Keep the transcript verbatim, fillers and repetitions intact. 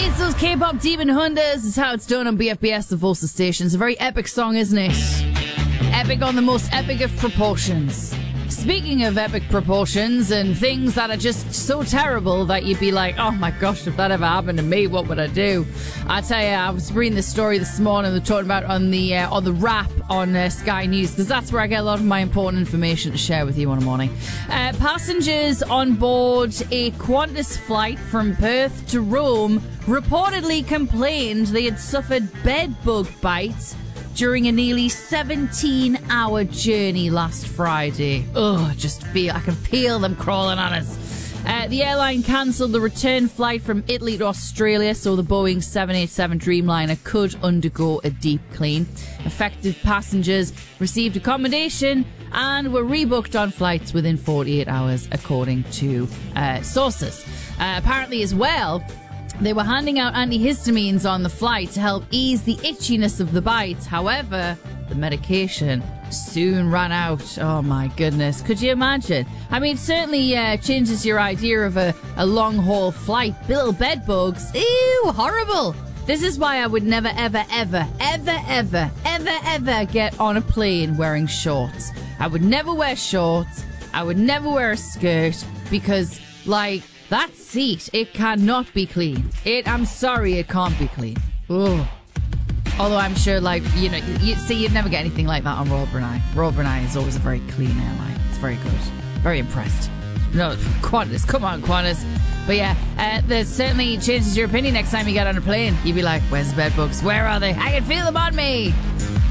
It's those K-pop demon hunters. It's how it's done on B F B S, the Volsa station. It's a very epic song, isn't it? Epic on the most epic of proportions. Speaking of epic proportions and things that are just so terrible that you'd be like, oh my gosh, if that ever happened to me, what would I do? I tell you, I was reading this story this morning. They're talking about on the uh, on the wrap on uh, Sky News, because that's where I get a lot of my important information to share with you on a morning. Uh, passengers on board a Qantas flight from Perth to Rome reportedly complained they had suffered bed bug bites during a nearly seventeen hour journey last Friday. Ugh, just feel, I can feel them crawling on us. Uh, the airline cancelled the return flight from Italy to Australia, so the Boeing seven eighty-seven Dreamliner could undergo a deep clean. Affected passengers received accommodation and were rebooked on flights within forty-eight hours, according to uh, sources. Uh, apparently as well, they were handing out antihistamines on the flight to help ease the itchiness of the bites. However, the medication soon ran out. Oh my goodness. Could you imagine? I mean, it certainly uh, changes your idea of a, a long-haul flight. Little bed bugs. Ew, horrible. This is why I would never, ever, ever, ever, ever, ever, ever get on a plane wearing shorts. I would never wear shorts. I would never wear a skirt because, like, that seat, it cannot be clean. It, I'm sorry, it can't be clean. Ugh. Although I'm sure, like, you know, you see, you'd never get anything like that on Royal Brunei. Royal Brunei is always a very clean airline. It's very good. Very impressed. No, Qantas, come on, Qantas. But yeah, uh, there's certainly changes your opinion next time you get on a plane. You'd be like, where's the bed bugs? Where are they? I can feel them on me.